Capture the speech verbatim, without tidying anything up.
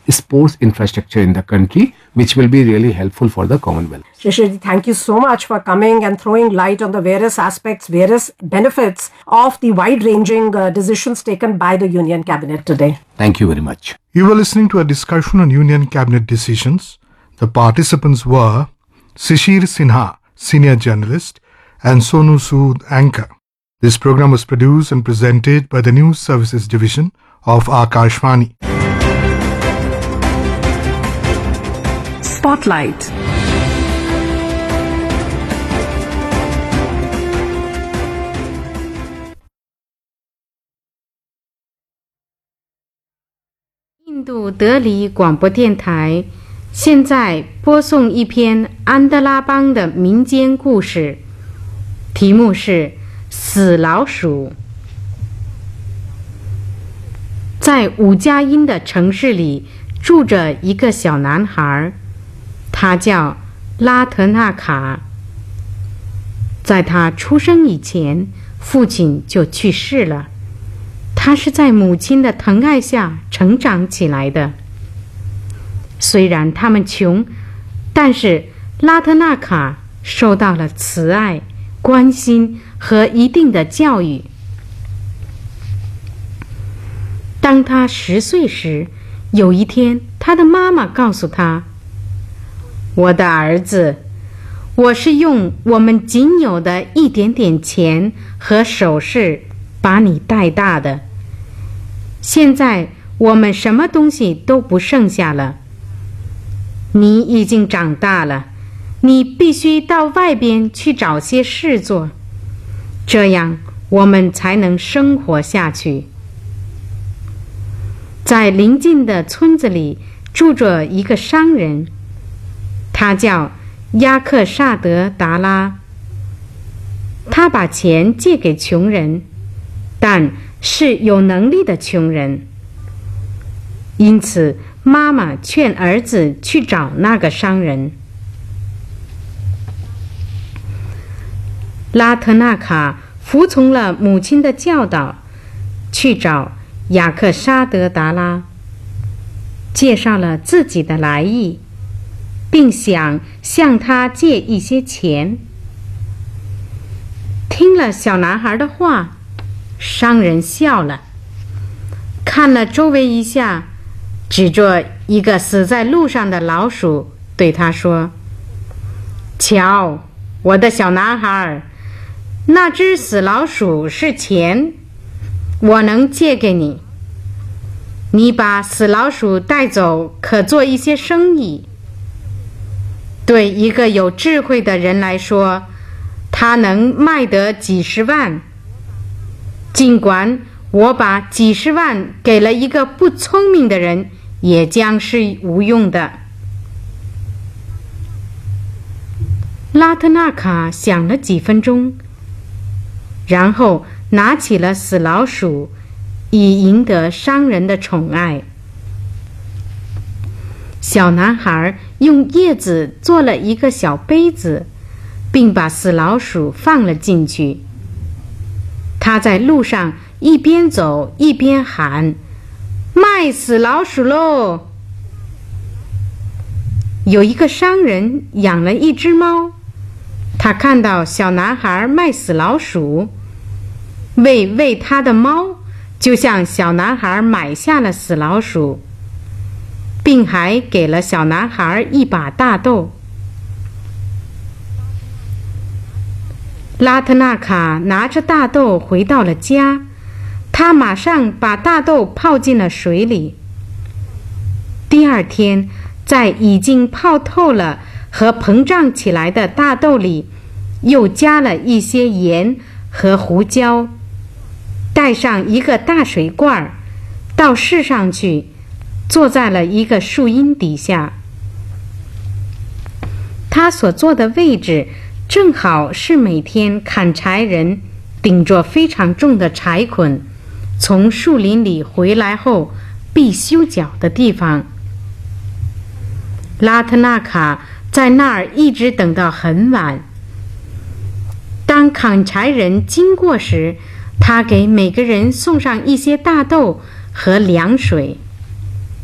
sports infrastructure in the country, which will be really helpful for the Commonwealth. Shishir, thank you so much for coming and throwing light on the various aspects, various benefits of the wide-ranging uh, decisions taken by the Union Cabinet today. Thank you very much. You were listening to a discussion on Union Cabinet decisions. The participants were Shishir Sinha, senior journalist, and Sonu Sood, anchor. This program was produced and presented by the News Services Division of Akashvani. Spotlight. 印度德里广播电台现在播送一篇安德拉邦的民间故事，题目是死老鼠。在五加音的城市里住着一个小男孩，他叫拉特纳卡。在他出生以前，父亲就去世了，他是在母亲的疼爱下成长起来的。虽然他们穷，但是拉特纳卡受到了慈爱、关心和一定的教育。当他十岁时，有一天，他的妈妈告诉他：“我的儿子，我是用我们仅有的一点点钱和首饰把你带大的。现在我们什么东西都不剩下了。你已经长大了，你必须到外边去找些事做，这样我们才能生活下去。”在邻近的村子里住着一个商人，他叫亚克萨德达拉。他把钱借给穷人，但是有能力的穷人。因此妈妈劝儿子去找那个商人。拉特纳卡服从了母亲的教导，去找雅克沙德达拉，介绍了自己的来意，并想向他借一些钱。听了小男孩的话，商人笑了，看了周围一下，指着一个死在路上的老鼠，对他说：“瞧，我的小男孩，那只死老鼠是钱，我能借给你。你把死老鼠带走，可做一些生意。对一个有智慧的人来说，他能卖得几十万。尽管我把几十万给了一个不聪明的人，也将是无用的。”拉特纳卡想了几分钟，然后拿起了死老鼠，以赢得商人的宠爱。小男孩用叶子做了一个小杯子，并把死老鼠放了进去。他在路上一边走一边喊：“卖死老鼠喽！”有一个商人养了一只猫，他看到小男孩卖死老鼠，为喂他的猫，就向小男孩买下了死老鼠，并还给了小男孩一把大豆。拉特纳卡拿着大豆回到了家，他马上把大豆泡进了水里。第二天，在已经泡透了和膨胀起来的大豆里，又加了一些盐和胡椒，带上一个大水罐，到市上去，坐在了一个树荫底下。他所坐的位置正好是每天砍柴人顶着非常重的柴捆从树林里回来后必修脚的地方。拉特纳卡在那儿一直等到很晚。当砍柴人经过时，他给每个人送上一些大豆和凉水。